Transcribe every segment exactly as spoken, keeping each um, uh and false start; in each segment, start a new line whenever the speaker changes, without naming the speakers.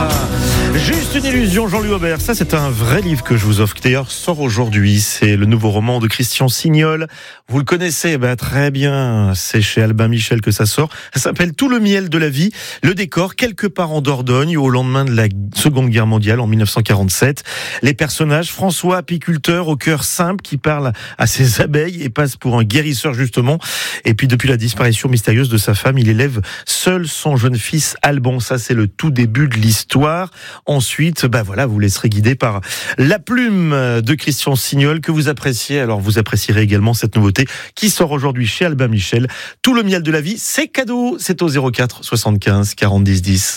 Juste une illusion, Jean-Louis Aubert. Ça, c'est un vrai livre que je vous offre, qui d'ailleurs sort aujourd'hui. C'est le nouveau roman de Christian Signol. Vous le connaissez, ben, très bien. C'est chez Albin Michel que ça sort. Ça s'appelle Tout le miel de la vie. Le décor, quelque part en Dordogne, au lendemain de la Seconde Guerre mondiale, en dix-neuf cent quarante-sept. Les personnages, François, apiculteur, au cœur simple, qui parle à ses abeilles et passe pour un guérisseur, justement. Et puis, depuis la disparition mystérieuse de sa femme, il élève seul son jeune fils, Alban. Ça, c'est le tout début de l'histoire. Ensuite, ben voilà, vous laisserez guider par la plume de Christian Signol que vous appréciez. Alors, vous apprécierez également cette nouveauté qui sort aujourd'hui chez Albin Michel. Tout le miel de la vie, c'est cadeau. C'est au zéro quatre soixante-quinze quarante dix dix.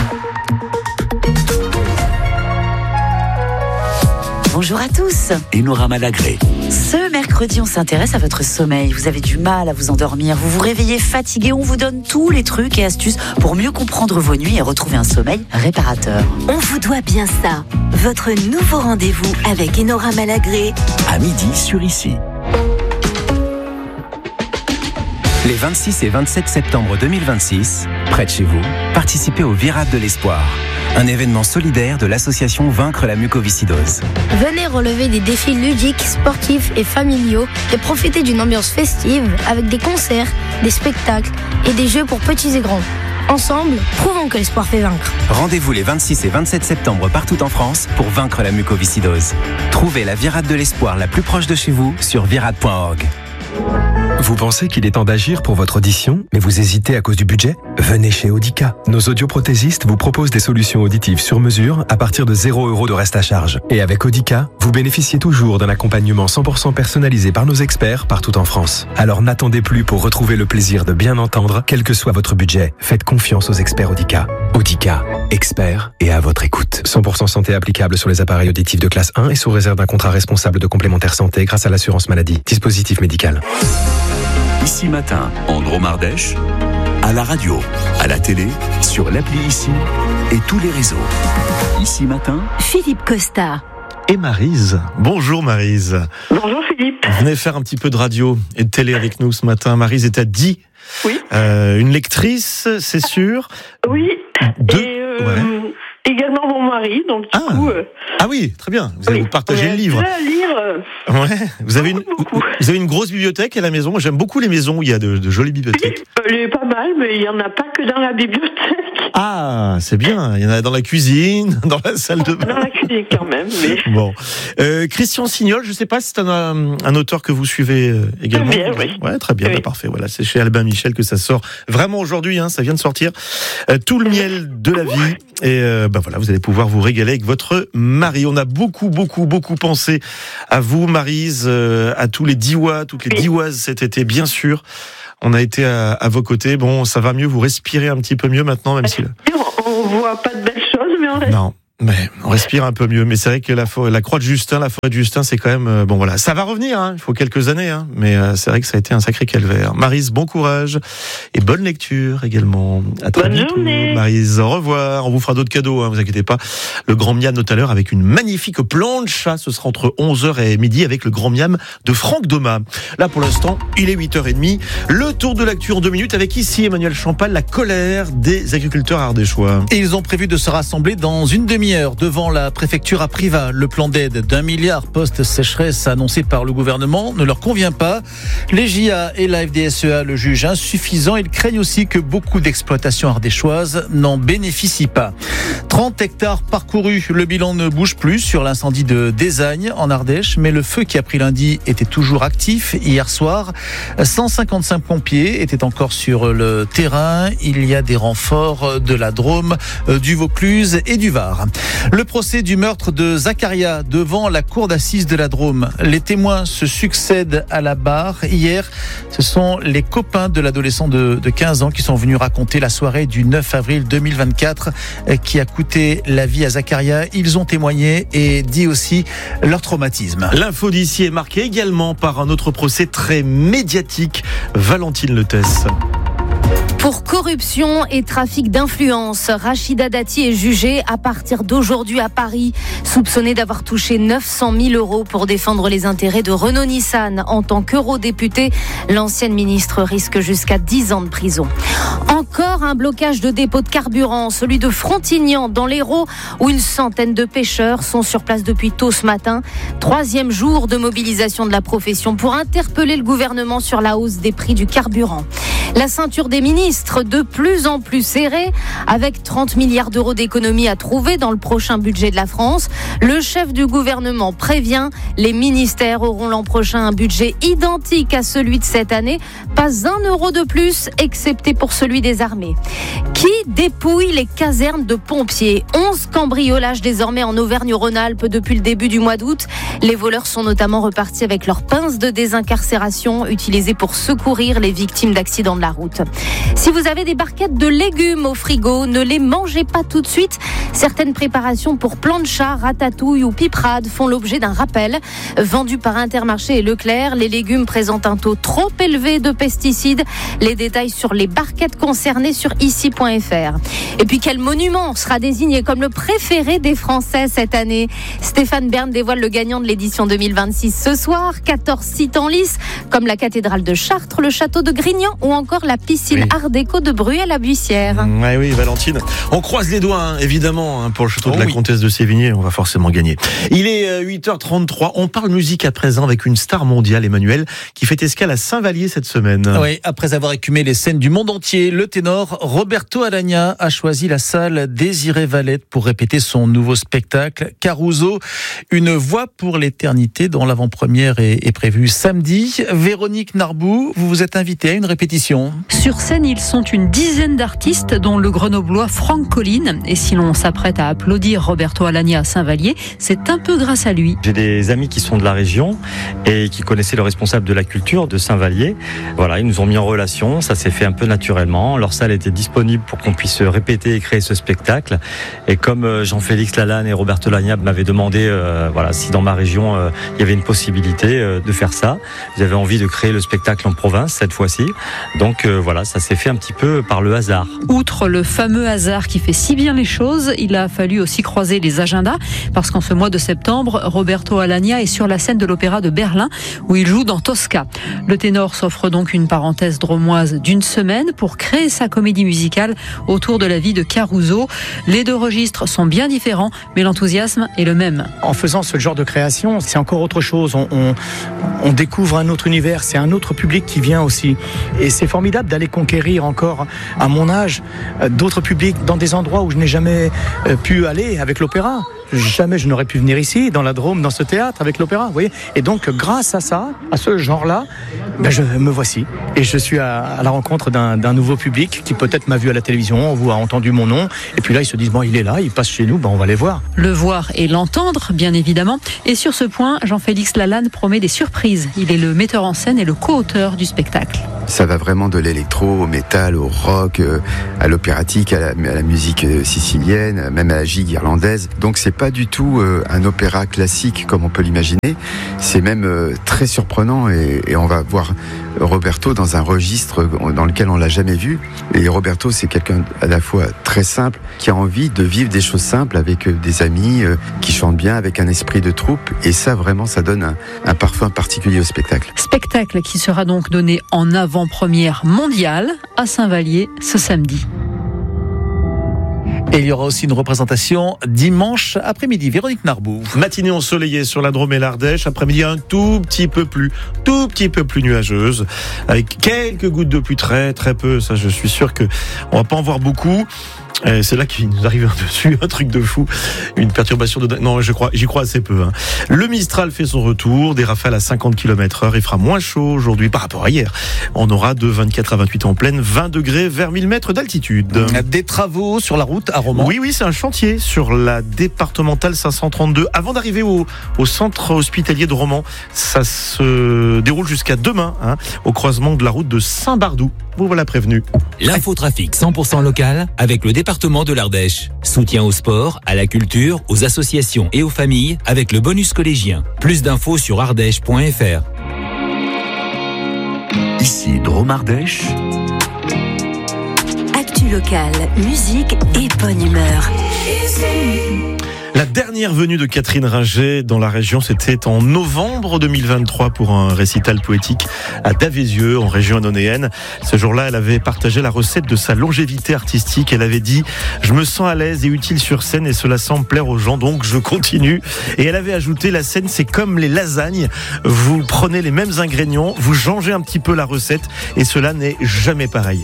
Bonjour à tous.
Enora Malagré.
Ce mercredi, on s'intéresse à votre sommeil. Vous avez du mal à vous endormir, vous vous réveillez fatigué. On vous donne tous les trucs et astuces pour mieux comprendre vos nuits et retrouver un sommeil réparateur.
On vous doit bien ça. Votre nouveau rendez-vous avec Enora Malagré.
À midi sur Ici. Les vingt-six et vingt-sept septembre deux mille vingt-six, près de chez vous, participez au Virade de l'Espoir, un événement solidaire de l'association Vaincre la mucoviscidose.
Venez relever des défis ludiques, sportifs et familiaux et profiter d'une ambiance festive avec des concerts, des spectacles et des jeux pour petits et grands. Ensemble, prouvons que l'espoir fait vaincre.
Rendez-vous les vingt-six et vingt-sept septembre partout en France pour vaincre la mucoviscidose. Trouvez la Virade de l'Espoir la plus proche de chez vous sur virade point org.
Vous pensez qu'il est temps d'agir pour votre audition, mais vous hésitez à cause du budget ? Venez chez Audica. Nos audioprothésistes vous proposent des solutions auditives sur mesure à partir de zéro euros de reste à charge. Et avec Audica, vous bénéficiez toujours d'un accompagnement cent pour cent personnalisé par nos experts partout en France. Alors n'attendez plus pour retrouver le plaisir de bien entendre, quel que soit votre budget. Faites confiance aux experts Audica. Audica, experts et à votre écoute. cent pour cent santé applicable sur les appareils auditifs de classe un et sous réserve d'un contrat responsable de complémentaire santé grâce à l'assurance maladie. Dispositif médical.
Ici Matin, en Drôme-Ardèche, à la radio, à la télé, sur l'appli Ici et tous les réseaux. Ici Matin,
Philippe Costa.
Et Maryse. Bonjour Maryse.
Bonjour Philippe.
Venez faire un petit peu de radio et de télé avec nous ce matin. Maryse est à Die.
Oui.
Euh, une lectrice, c'est sûr.
Oui.
Deux.
Et euh,
Ouais.
également mon mari, donc du
Ah.
coup... Euh,
Ah oui, très bien. Vous allez
oui,
vous partager
on
le
est
livre.
deux à lire. euh,
Ouais. Vous avez une,
Beaucoup, beaucoup.
vous avez une grosse bibliothèque à la maison. Moi, j'aime beaucoup les maisons où il y a de, de jolies bibliothèques.
Elle est pas mal, mais il n'y en a pas que dans la bibliothèque.
Ah, c'est bien. Il y en a dans la cuisine, dans la salle de bain.
Dans la cuisine quand même, mais...
Bon. Euh, Christian Signol, je ne sais pas si c'est un, un auteur que vous suivez euh, également.
Très bien, oui.
Ouais, très bien,
Oui.
bah, parfait. Voilà, c'est chez Albin Michel que ça sort vraiment aujourd'hui, hein, ça vient de sortir. Euh, tout le miel de la vie. Et euh, bah voilà, vous allez pouvoir vous régaler avec votre mari. On a beaucoup, beaucoup, beaucoup pensé à vous, Maryse, euh, à tous les Diois, toutes les
Oui.
Dioises cet été, bien sûr. On a été à, à vos côtés. Bon, ça va mieux, vous respirez un petit peu mieux maintenant, même si... Le...
On voit pas de belles choses, mais on reste...
Non, mais on respire un peu mieux. Mais c'est vrai que la, forêt, la croix de Justin, la forêt de Justin, c'est quand même... Euh, bon voilà, ça va revenir, hein, il faut quelques années. Hein, mais euh, c'est vrai que ça a été un sacré calvaire. Maryse, bon courage et bonne lecture également. À très
Bonne
bientôt.
journée.
Maryse, au revoir. On vous fera d'autres cadeaux, hein, vous inquiétez pas. Le Grand Miam tout à l'heure avec une magnifique plancha. Ce sera entre onze heures et midi avec le Grand Miam de Franck Domat. Là, pour l'instant, il est huit heures trente. Le tour de l'actu en deux minutes avec ici Emmanuel Champal, la colère des agriculteurs ardéchois.
Et ils ont prévu de se rassembler dans une demi-heure devant la préfecture à Privas. Le plan d'aide d'un milliard post-sécheresse annoncé par le gouvernement ne leur convient pas. Les J A et la F D S E A le jugent insuffisant. Ils craignent aussi que beaucoup d'exploitations ardéchoises n'en bénéficient pas. trente hectares parcourus. Le bilan ne bouge plus sur l'incendie de Désagne en Ardèche, mais le feu qui a pris lundi était toujours actif hier soir. cent cinquante-cinq pompiers étaient encore sur le terrain. Il y a des renforts de la Drôme, du Vaucluse et du Var. Le procès du meurtre de Zakaria devant la cour d'assises de la Drôme. Les témoins se succèdent à la barre. Hier, ce sont les copains de l'adolescent de, de quinze ans qui sont venus raconter la soirée du neuf avril deux mille vingt-quatre qui a coûté la vie à Zakaria. Ils ont témoigné et dit aussi leur traumatisme.
L'info d'ici est marquée également par un autre procès très médiatique, Valentine Letès.
Pour corruption et trafic d'influence, Rachida Dati est jugée à partir d'aujourd'hui à Paris, soupçonnée d'avoir touché neuf cent mille euros pour défendre les intérêts de Renault-Nissan. En tant qu'eurodéputée, l'ancienne ministre risque jusqu'à dix ans de prison. Encore un blocage de dépôt de carburant, celui de Frontignan dans l'Hérault, où une centaine de pêcheurs sont sur place depuis tôt ce matin. Troisième jour de mobilisation de la profession pour interpeller le gouvernement sur la hausse des prix du carburant. La ceinture des ministres de plus en plus serrée, avec trente milliards d'euros d'économies à trouver dans le prochain budget de la France. Le chef du gouvernement prévient, les ministères auront l'an prochain un budget identique à celui de cette année. Pas un euro de plus, excepté pour celui des armées. Qui dépouille les casernes de pompiers ? onze cambriolages désormais en Auvergne-Rhône-Alpes depuis le début du mois d'août. Les voleurs sont notamment repartis avec leurs pinces de désincarcération utilisées pour secourir les victimes d'accidents de la route. Si vous avez des barquettes de légumes au frigo, ne les mangez pas tout de suite. Certaines préparations pour plancha, ratatouille ou piperade font l'objet d'un rappel. Vendus par Intermarché et Leclerc, les légumes présentent un taux trop élevé de pesticides. Les détails sur les barquettes concernées sur ici point f r. Et puis quel monument sera désigné comme le préféré des Français cette année ? Stéphane Bern dévoile le gagnant de l'édition deux mille vingt-six ce soir. quatorze sites en lice, comme la cathédrale de Chartres, le château de Grignan ou encore la piscine
oui.
Art déco de Bruay-la-Buissière.
Ouais, oui, Valentine. On croise les doigts, hein, évidemment, hein, pour le château
oh,
de la
oui.
Comtesse de Sévigné. On va forcément gagner. Il est huit heures trente-trois. On parle musique à présent avec une star mondiale, Emmanuel, qui fait escale à Saint-Vallier cette semaine.
Oui, après avoir écumé les scènes du monde entier, le ténor Roberto Alagna a choisi la salle Désiré Valette pour répéter son nouveau spectacle Caruso, une voix pour l'éternité, dont l'avant-première est, est prévue samedi. Véronique Narbou, vous vous êtes invitée à une répétition.
Sur scène, ils sont une dizaine d'artistes, dont le grenoblois Franck Colline. Et si l'on s'apprête à applaudir Roberto Alagna à Saint-Vallier, c'est un peu grâce à lui.
J'ai des amis qui sont de la région et qui connaissaient le responsable de la culture de Saint-Vallier. Voilà, ils nous ont mis en relation, ça s'est fait un peu naturellement. Leur salle était disponible pour qu'on puisse répéter et créer ce spectacle. Et comme Jean-Félix Lalanne et Roberto Alagna m'avaient demandé euh, voilà, si dans ma région euh, il y avait une possibilité euh, de faire ça, j'avais envie de créer le spectacle en province cette fois-ci. Donc euh, voilà, ça s'est fait un petit peu par le hasard.
Outre le fameux hasard qui fait si bien les choses, il a fallu aussi croiser les agendas, parce qu'en ce mois de septembre, Roberto Alagna est sur la scène de l'Opéra de Berlin, où il joue dans Tosca. Le ténor s'offre donc une parenthèse dromoise d'une semaine pour créer sa comédie musicale autour de la vie de Caruso. Les deux registres sont bien différents, mais l'enthousiasme est le même.
En faisant ce genre de création, c'est encore autre chose. On, on, on découvre un autre univers, c'est un autre public qui vient aussi. Et c'est formidable d'aller conquérir encore, à mon âge, d'autres publics dans des endroits où je n'ai jamais pu aller avec l'opéra. Jamais je n'aurais pu venir ici, dans la Drôme, dans ce théâtre, avec l'opéra, vous voyez. Et donc, grâce à ça, à ce genre-là, ben je me voici. Et je suis à, à la rencontre d'un, d'un nouveau public qui peut-être m'a vu à la télévision, ou a entendu mon nom. Et puis là, ils se disent, bon, il est là, il passe chez nous, ben on va les voir.
Le voir et l'entendre, bien évidemment. Et sur ce point, Jean-Félix Lalanne promet des surprises. Il est le metteur en scène et le co-auteur du spectacle.
Ça va vraiment de l'électro au métal, au rock, à l'opératique, à la, à la musique sicilienne, même à la gigue irlandaise. Donc c'est pas du tout un opéra classique comme on peut l'imaginer. C'est même très surprenant et, et on va voir Roberto dans un registre dans lequel on l'a jamais vu. Et Roberto, c'est quelqu'un à la fois très simple, qui a envie de vivre des choses simples avec des amis qui chantent bien, avec un esprit de troupe. Et ça, vraiment, ça donne un, un parfum particulier au spectacle.
Spectacle qui sera donc donné en avant-première mondiale à Saint-Vallier ce samedi.
Et il y aura aussi une représentation dimanche après-midi. Véronique Narbou.
Matinée ensoleillée sur la Drôme et l'Ardèche. Après-midi un tout petit peu plus, tout petit peu plus nuageuse. Avec quelques gouttes de pluie, très très peu. Ça, je suis sûr que on va pas en voir beaucoup. Et c'est là qu'il nous arrive dessus un truc de fou, une perturbation de... Non, je crois, j'y crois assez peu. Hein. Le Mistral fait son retour, des rafales à cinquante kilomètres heure. Il fera moins chaud aujourd'hui par rapport à hier. On aura de vingt-quatre à vingt-huit en pleine, vingt degrés vers mille mètres d'altitude.
Des travaux sur la route à Romans.
Oui, oui, c'est un chantier sur la départementale cinq cent trente-deux. Avant d'arriver au, au centre hospitalier de Romans, ça se déroule jusqu'à demain, hein, au croisement de la route de Saint-Bardou. Vous voilà prévenu.
L'infotrafic cent pour cent local avec le département de l'Ardèche. Soutien au sport, à la culture, aux associations et aux familles avec le bonus collégien. Plus d'infos sur ardèche point f r.
Ici Drôme Ardèche.
local, musique et bonne humeur.
La dernière venue de Catherine Ringer dans la région, c'était en novembre deux mille vingt-trois pour un récital poétique à Davézieux, en région annonéenne. Ce jour-là, elle avait partagé la recette de sa longévité artistique. Elle avait dit « Je me sens à l'aise et utile sur scène et cela semble plaire aux gens, donc je continue ». Et elle avait ajouté « La scène, c'est comme les lasagnes. Vous prenez les mêmes ingrédients, vous changez un petit peu la recette et cela n'est jamais pareil ».